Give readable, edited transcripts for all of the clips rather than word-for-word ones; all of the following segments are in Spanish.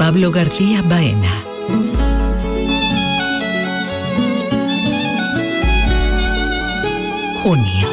Pablo García Baena. Junio.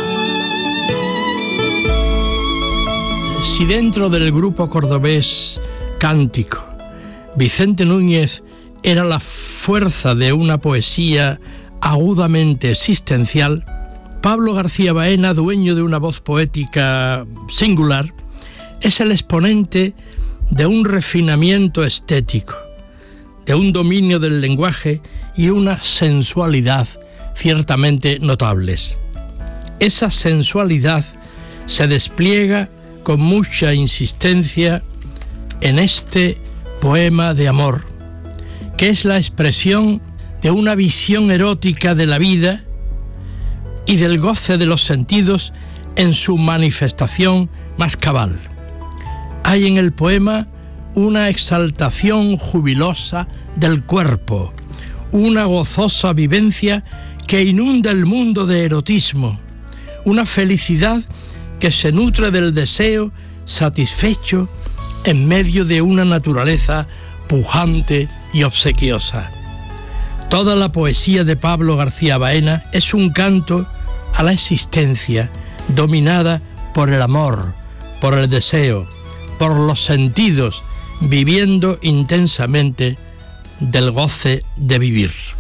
Si dentro del grupo cordobés Cántico, Vicente Núñez era la fuerza de una poesía agudamente existencial, Pablo García Baena, dueño de una voz poética singular, es el exponente de un refinamiento estético, de un dominio del lenguaje y una sensualidad ciertamente notables. Esa sensualidad se despliega con mucha insistencia en este poema de amor, que es la expresión de una visión erótica de la vida y del goce de los sentidos en su manifestación más cabal. Hay en el poema una exaltación jubilosa del cuerpo, una gozosa vivencia que inunda el mundo de erotismo, una felicidad que se nutre del deseo satisfecho en medio de una naturaleza pujante y obsequiosa. Toda la poesía de Pablo García Baena es un canto a la existencia dominada por el amor, por el deseo, por los sentidos, viviendo intensamente del goce de vivir.